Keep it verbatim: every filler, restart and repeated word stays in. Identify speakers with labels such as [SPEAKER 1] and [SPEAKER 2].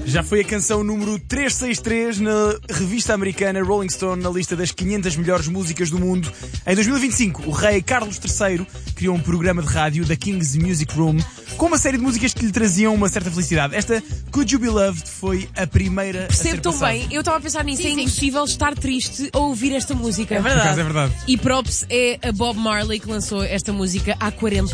[SPEAKER 1] Já foi a canção número trezentos e sessenta e três na revista americana Rolling Stone, na lista das quinhentas melhores músicas do mundo. Em dois mil e vinte e cinco, o rei Carlos terceiro criou um programa de rádio, da King's Music Room, com uma série de músicas que lhe traziam uma certa felicidade. Esta, Could You Be Loved, foi a primeira a ser
[SPEAKER 2] Percebo tão
[SPEAKER 1] passada.
[SPEAKER 2] bem, eu estava a pensar nisso,
[SPEAKER 3] Sim,
[SPEAKER 2] é
[SPEAKER 3] sim.
[SPEAKER 2] impossível estar triste a ouvir esta música.
[SPEAKER 3] É
[SPEAKER 1] Por
[SPEAKER 3] verdade.
[SPEAKER 1] acaso é verdade.
[SPEAKER 2] E props é a Bob Marley que lançou esta música há quarenta